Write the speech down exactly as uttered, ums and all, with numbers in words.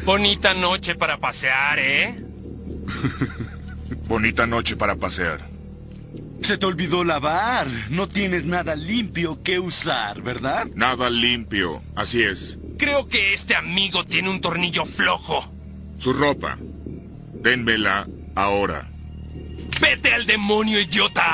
Bonita noche para pasear, ¿eh? Bonita noche para pasear. Se te olvidó lavar. No tienes nada limpio que usar, ¿verdad? Nada limpio, así es. Creo que este amigo tiene un tornillo flojo. Su ropa. Dénmela ahora. ¡Vete al demonio, idiota!